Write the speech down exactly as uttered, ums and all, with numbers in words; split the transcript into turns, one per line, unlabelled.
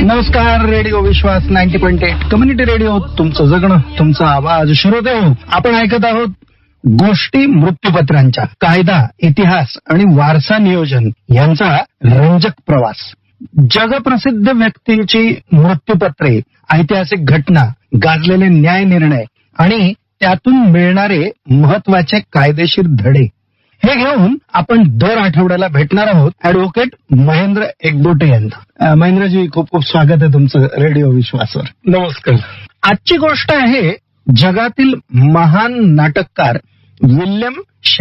नमस्कार. रेडिओ विश्वास ninety point eight community radio, तुमचं जगणं तुमचा आवाज. श्रोते हो, आपण ऐकत आहोत गोष्टी मृत्यूपत्रांच्या. कायदा, इतिहास आणि वारसा नियोजन यांचा रंजक प्रवास. जगप्रसिद्ध व्यक्तींची मृत्यूपत्रे, ऐतिहासिक घटना, गाजलेले न्याय निर्णय आणि त्यातून मिळणारे महत्वाचे कायदेशीर धडे, हे घेऊन आपण दर आठवड्याला भेटणार आहोत ऍडव्होकेट महेंद्र एकबोटे यांना. महेंद्रजी, खूप खूप स्वागत आहे तुमचं रेडिओ विश्वासवर.
नमस्कार.
आजची गोष्ट आहे जगातील महान नाटककार विल्यम